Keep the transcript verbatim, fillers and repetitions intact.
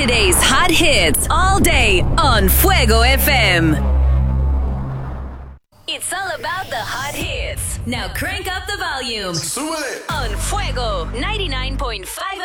Today's hot hits all day on Fuego F M. It's all about the hot hits. Now crank up the volume Súbele. on Fuego ninety-nine point five